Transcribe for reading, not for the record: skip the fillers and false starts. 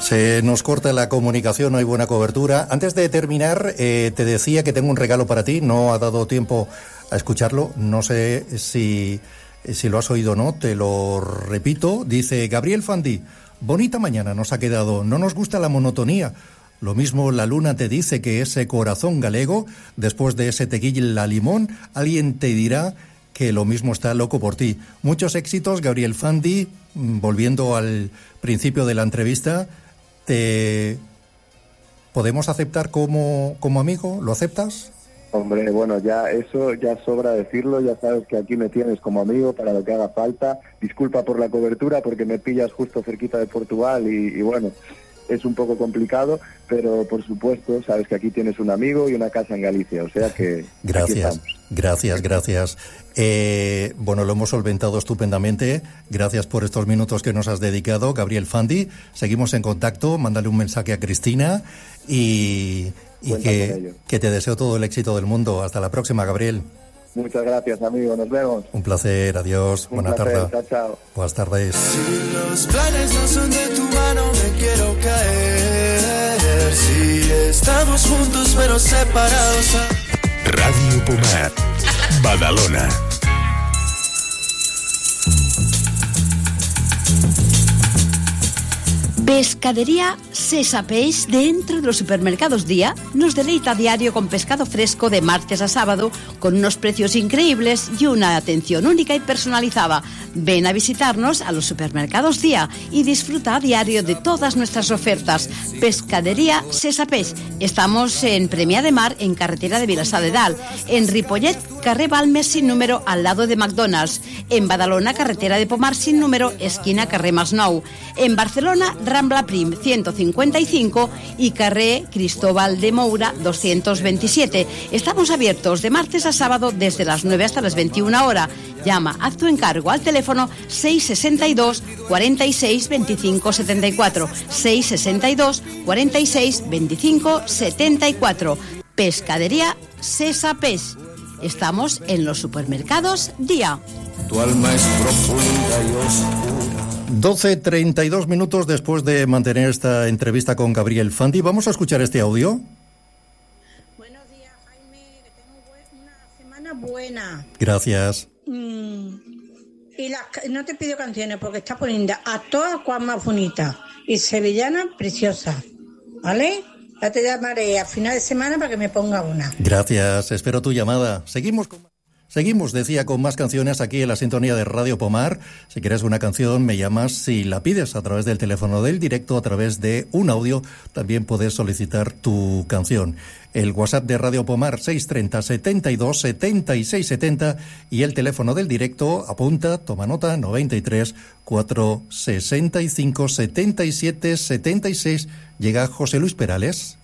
Se nos corta la comunicación, no hay buena cobertura. Antes de terminar, te decía que tengo un regalo para ti. No ha dado tiempo a escucharlo. No sé si lo has oído o no. Te lo repito. Dice Gabriel Fandi: bonita mañana nos ha quedado. No nos gusta la monotonía. Lo mismo la luna te dice que ese corazón galego, después de ese tequila limón, alguien te dirá que lo mismo está loco por ti. Muchos éxitos, Gabriel Fandi. Volviendo al principio de la entrevista, ¿te podemos aceptar como amigo? ¿Lo aceptas? Hombre, bueno, ya eso ya sobra decirlo. Ya sabes que aquí me tienes como amigo para lo que haga falta. Disculpa por la cobertura porque me pillas justo cerquita de Portugal y bueno, es un poco complicado, pero por supuesto sabes que aquí tienes un amigo y una casa en Galicia, o sea que gracias. Bueno, lo hemos solventado estupendamente. Gracias por estos minutos que nos has dedicado, Gabriel Fandi. Seguimos en contacto. Mándale un mensaje a Cristina y que te deseo todo el éxito del mundo. Hasta la próxima, Gabriel. Muchas gracias, amigo. Nos vemos. Un placer. Adiós. Buena tarde. Chao, chao. Buenas tardes. Si los planes no son de tu mano, me quiero caer. Si estamos juntos pero separados. Radio Pomar, Badalona. Pescadería Sesa Peix, dentro de los supermercados Día, nos deleita a diario con pescado fresco de martes a sábado, con unos precios increíbles y una atención única y personalizada. Ven a visitarnos a los supermercados Día y disfruta a diario de todas nuestras ofertas. Pescadería Sesa Peix. Estamos en Premià de Mar, en carretera de Vilassar de Dalt, en Ripollet, carrer Balmes sin número, al lado de McDonald's, en Badalona, carretera de Pomar sin número, esquina carrer Masnou, en Barcelona, Rambla Prim 155 y carrer Cristóbal de Moura 227. Estamos abiertos de martes a sábado desde las 9 hasta las 21 horas. Llama, haz tu encargo al teléfono 662 46 25 74, 662 46 25 74. Pescadería Sesa Peix. Estamos en los supermercados Día. Tu alma es profunda y oscura. 12:32 minutos después de mantener esta entrevista con Gabriel Fandi. Vamos a escuchar este audio. Buenos días, Jaime, que tengo una semana buena. Gracias. Y no te pido canciones porque está poniendo a todas cuan más bonitas y sevillana preciosa, ¿vale? Ya te llamaré a final de semana para que me ponga una. Gracias, espero tu llamada. Seguimos, decía, con más canciones aquí en la sintonía de Radio Pomar. Si quieres una canción, me llamas. Si la pides a través del teléfono del directo, a través de un audio, también puedes solicitar tu canción. El WhatsApp de Radio Pomar, 630 72 76 70, y el teléfono del directo, apunta, toma nota, 93 465 77 76. Llega José Luis Perales.